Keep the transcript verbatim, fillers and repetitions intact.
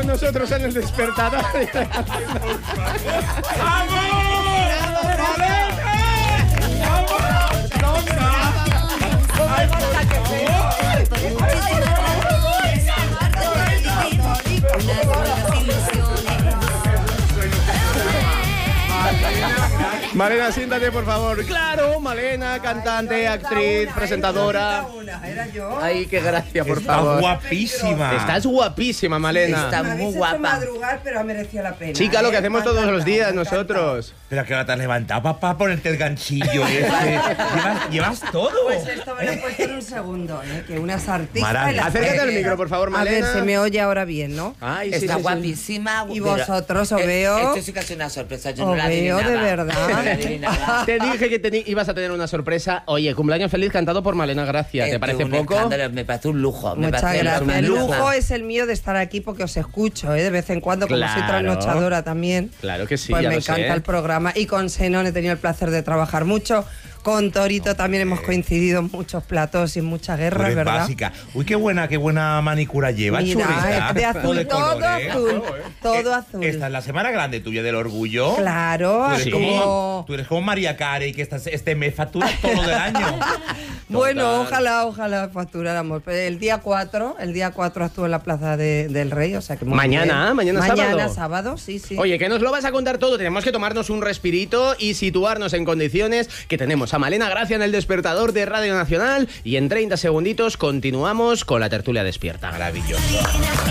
nosotros en el despertador. Malena, siéntate, por favor. Claro, Malena, cantante, actriz, presentadora. Era yo. Ay, qué gracia, por Está favor. guapísima. Estás guapísima, Malena. Está Me muy habéis hecho guapa. madrugar, pero ha merecido la pena. Chica, lo que ¿eh? hacemos Me ha todos los encantado, días me ha nosotros. Pero que ahora te has levantado, papá, ponerte el ganchillo ese. ¿Llevas, llevas todo. Pues esto me lo he puesto en un segundo, ¿eh? Que unas artistas... Maravilla. y las Acércate al mujeres. micro, por favor, A Malena. ver, se me oye ahora bien, ¿no? Ay, sí, Está sí, sí. guapísima. Y pero- vosotros os Eh, veo- Esto sí que es una sorpresa. Yo no Os la veo de adivinaba. verdad. No la adivinaba. Te dije que teni- ibas a tener una sorpresa. Oye, cumpleaños feliz cantado por Malena Gracia. ¿Te Eh, parece un poco? escándalo, me parece un lujo. me Muchas parece gracias. un El lujo. lujo es el mío de estar aquí porque os escucho, ¿eh? De vez en cuando, como soy Claro. trasnochadora también. Claro que sí, Pues ya me lo encanta sé. el programa. Y con Senón he tenido el placer de trabajar mucho. Con Torito también hemos coincidido en muchos platos y en muchas Tú guerras, eres ¿verdad? básica. Uy, qué buena, qué buena manicura lleva. Mira, churrita. es de azul, todo colores. azul, todo Eh, azul. Esta es la semana grande tuya del orgullo. Claro, Tú eres, así como, como... tú eres como María Carey, que estás, este mes facturas todo del año. Bueno, Total. ojalá, ojalá facturáramos. Pero el día cuatro, el día cuatro estuve en la Plaza de- del Rey, o sea que muy Mañana, bien. mañana sábado. Mañana sábado, sí, sí. Oye, que nos lo vas a contar todo. Tenemos que tomarnos un respirito y situarnos en condiciones que tenemos a Malena Gracia en el despertador de Radio Nacional y en treinta segunditos continuamos con la tertulia despierta. Maravilloso.